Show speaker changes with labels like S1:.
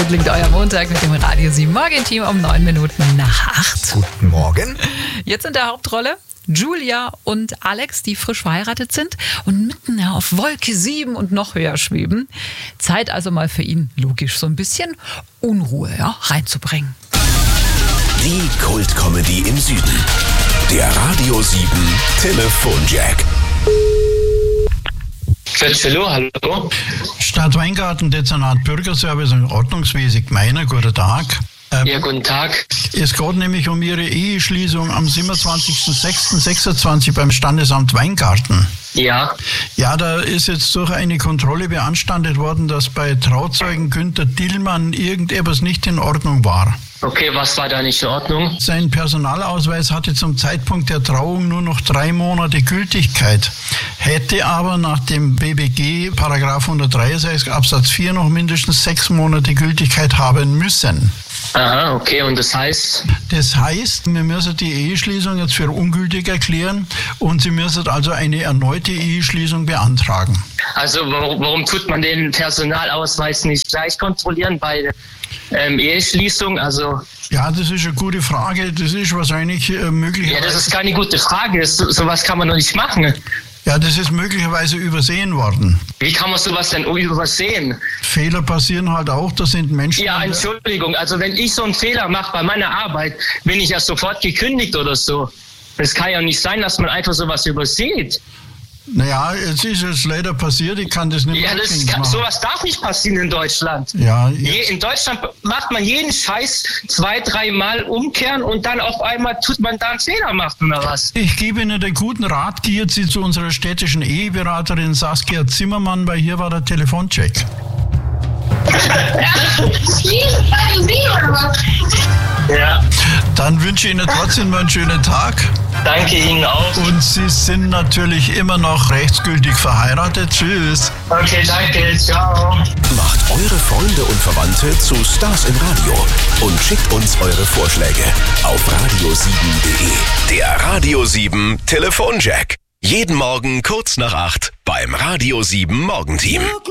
S1: klingt euer Montag mit dem Radio 7 Morgenteam um 9 Minuten nach 8.
S2: Guten Morgen.
S1: Jetzt in der Hauptrolle Julia und Alex, die frisch verheiratet sind und mitten auf Wolke 7 und noch höher schweben. Zeit also mal für ihn, logisch, so ein bisschen Unruhe reinzubringen.
S3: Die Kult-Comedy im Süden. Der Radio 7 Telefonjack.
S4: Hallo.
S5: Stadt Weingarten, Dezernat Bürgerservice und Ordnungswesen Gemeiner, guten Tag.
S4: Ja, guten Tag.
S5: Es geht nämlich um Ihre Eheschließung am 27.06.26 beim Standesamt Weingarten.
S4: Ja.
S5: Ja, da ist jetzt durch eine Kontrolle beanstandet worden, dass bei Trauzeugen Günther Dillmann irgendetwas nicht in Ordnung war.
S4: Okay, was war da nicht in Ordnung?
S5: Sein Personalausweis hatte zum Zeitpunkt der Trauung nur noch 3 Monate Gültigkeit, hätte aber nach dem BBG Paragraph 163 Absatz 4 noch mindestens 6 Monate Gültigkeit haben müssen.
S4: Aha, okay, und das heißt?
S5: Das heißt, wir müssen die Eheschließung jetzt für ungültig erklären und Sie müssen also eine erneute Eheschließung beantragen.
S4: Also warum tut man den Personalausweis nicht gleich kontrollieren bei Eheschließung? Also
S5: ja, das ist eine gute Frage. Das ist wahrscheinlich möglicherweise...
S4: Ja, das ist keine gute Frage. Sowas kann man doch nicht machen.
S5: Ja, das ist möglicherweise übersehen worden.
S4: Wie kann man sowas denn übersehen?
S5: Fehler passieren halt auch, das sind Menschen...
S4: Ja, Entschuldigung, also wenn ich so einen Fehler mache bei meiner Arbeit, bin ich ja sofort gekündigt oder so. Es kann ja nicht sein, dass man einfach sowas übersieht.
S5: Naja, es ist jetzt leider passiert, ich kann das nicht mehr machen.
S4: Sowas darf nicht passieren in Deutschland.
S5: Ja,
S4: in Deutschland macht man jeden Scheiß 2-3 Mal umkehren und dann auf einmal tut man da einen Fehler machen oder was?
S5: Ich gebe Ihnen den guten Rat, geht Sie zu unserer städtischen Eheberaterin Saskia Zimmermann, weil hier war der Telefoncheck.
S4: Ja.
S5: Dann wünsche ich Ihnen trotzdem einen schönen Tag.
S4: Danke Ihnen auch.
S5: Und Sie sind natürlich immer noch rechtsgültig verheiratet. Tschüss.
S4: Okay, danke. Ciao.
S3: Macht eure Freunde und Verwandte zu Stars im Radio und schickt uns eure Vorschläge auf radio7.de. Der Radio 7 Telefonjack. Jeden Morgen kurz nach 8 beim Radio 7 Morgenteam.